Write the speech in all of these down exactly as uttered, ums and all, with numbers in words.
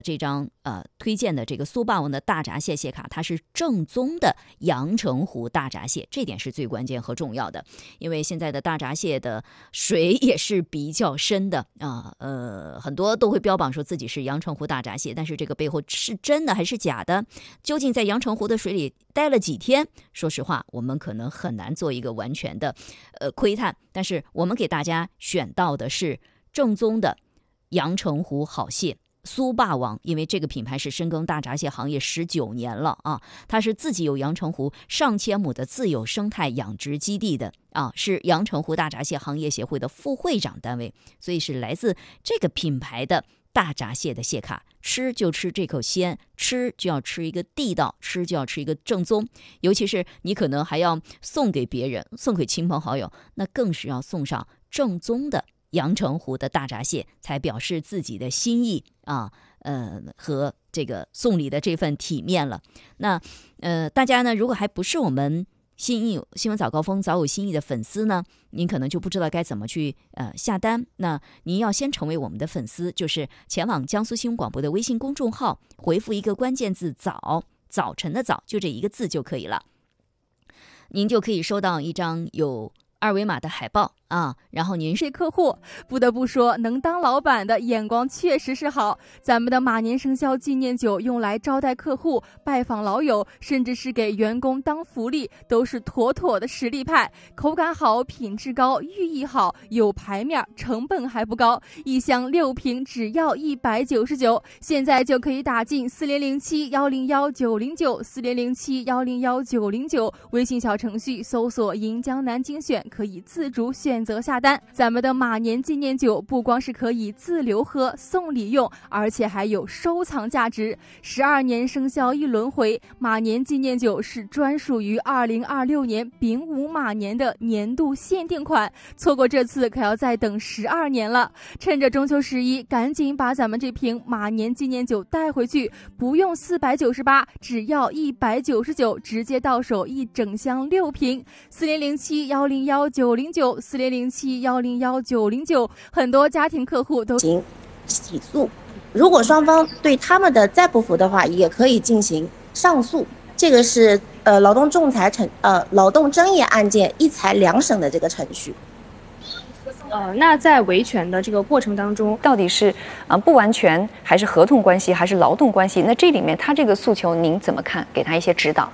这张呃推荐的这个苏霸王的大闸蟹蟹卡，它是正宗的阳澄湖大闸蟹，这点是最关键和重要的。因为现在的大闸蟹的水也是比较深的啊，呃，很多都会标榜说自己是阳澄湖大闸蟹，但是这个背后是真的还是假的？究竟在阳澄湖的水里待了几天？说实话，我们可能很难做一个完全的呃窥探。但是我们给大家选到的是正宗的阳澄湖好蟹。苏霸王，因为这个品牌是深耕大闸蟹行业十九年了啊，它是自己有阳澄湖上千亩的自有生态养殖基地的啊，是阳澄湖大闸蟹行业协会的副会长单位，所以是来自这个品牌的大闸蟹的蟹卡，吃就吃这口鲜，吃就要吃一个地道，吃就要吃一个正宗，尤其是你可能还要送给别人，送给亲朋好友，那更是要送上正宗的阳澄湖的大闸蟹，才表示自己的心意啊，呃，和这个送礼的这份体面了。那呃，大家呢，如果还不是我们新意新闻早高峰早有新意的粉丝呢，您可能就不知道该怎么去呃下单。那您要先成为我们的粉丝，就是前往江苏新闻广播的微信公众号，回复一个关键字“早”，早晨的早，就这一个字就可以了。您就可以收到一张有二维码的海报啊，然后您是客户，不得不说，能当老板的眼光确实是好。咱们的马年生肖纪念酒用来招待客户、拜访老友，甚至是给员工当福利，都是妥妥的实力派。口感好，品质高，寓意好，有牌面，成本还不高，一箱六瓶只要一百九十九。现在就可以打进四零零七幺零幺九零九四零零七幺零幺九零九，微信小程序搜索“银江南精选”，可以自主选择下单。咱们的马年纪念酒不光是可以自留喝送礼用，而且还有收藏价值。十二年生肖一轮回，马年纪念酒是专属于二零二六年丙午马年的年度限定款，错过这次可要再等十二年了。趁着中秋十一，赶紧把咱们这瓶马年纪念酒带回去，不用四百九十八，只要一百九十九，直接到手一整箱六瓶。四零零七幺零幺九零九四零零七幺零幺九零九，很多家庭客户都行起诉，如果双方对他们的再不服的话，也可以进行上诉。这个是呃劳动仲裁程呃劳动争议案件一裁两审的这个程序。 呃，那在维权的这个过程当中， 到底是啊、呃、不完全，还是合同关系，还是劳动关系？那这里面他这个诉求您怎么看？给他一些指导。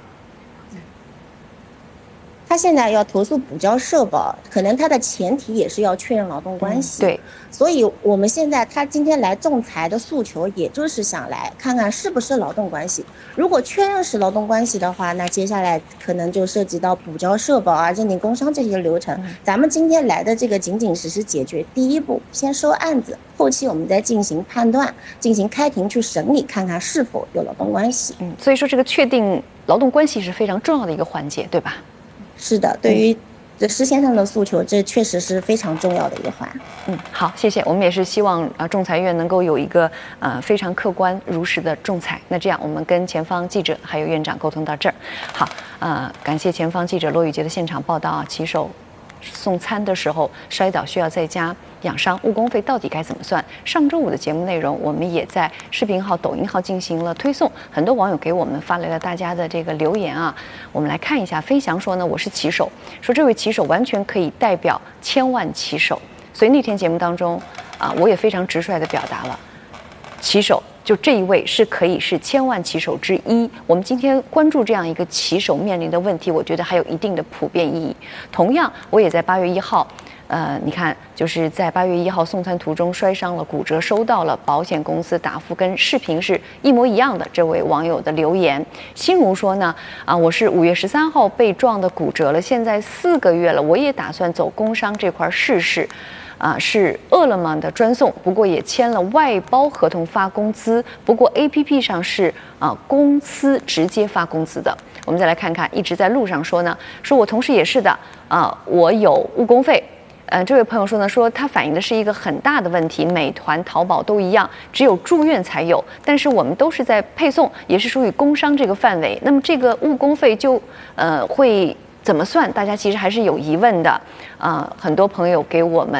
他现在要投诉补交社保，可能他的前提也是要确认劳动关系。 嗯、对， 所以我们现在他今天来仲裁的诉求，也就是想来看看是不是劳动关系。如果确认是劳动关系的话，那接下来可能就涉及到补交社保啊、认定工伤这些流程。嗯、咱们今天来的这个仅仅只是解决第一步，先收案子，后期我们再进行判断，进行开庭去审理，看看是否有劳动关系。 嗯，所以说这个确定劳动关系是非常重要的一个环节，对吧？ 是的，对于这施先生的诉求，这确实是非常重要的一环。 嗯，好，谢谢。我们也是希望啊、呃，仲裁院能够有一个呃非常客观如实的仲裁。那这样，我们跟前方记者还有院长沟通到这儿。好，呃，感谢前方记者罗宇杰的现场报道啊，骑手送餐的时候摔倒需要在家养伤，误工费到底该怎么算？上周五的节目内容，我们也在视频号、抖音号进行了推送，很多网友给我们发来了大家的这个留言啊。我们来看一下，飞翔说呢，我是骑手，说这位骑手完全可以代表千万骑手，所以那天节目当中啊，我也非常直率地表达了，骑手就这一位是可以是千万骑手之一。我们今天关注这样一个骑手面临的问题，我觉得还有一定的普遍意义。同样，我也在八月一号。呃，你看，就是在八月一号送餐途中摔伤了、骨折，收到了保险公司答复，跟视频是一模一样的。这位网友的留言，心如说呢，啊，我是五月十三号被撞的骨折了，现在四个月了，我也打算走工伤这块试试。啊，是饿了么的专送，不过也签了外包合同发工资，不过 A P P 上是啊公司直接发工资的。我们再来看看，一直在路上说呢，说我同事也是的，啊，我有误工费。呃，这位朋友说呢，说他反映的是一个很大的问题，美团、淘宝都一样，只有住院才有，但是我们都是在配送，也是属于工伤这个范围，那么这个误工费就呃会怎么算？大家其实还是有疑问的，啊、呃，很多朋友给我们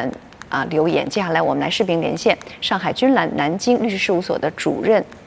啊留言。接下来我们来视频连线上海君兰南京律师事务所的主任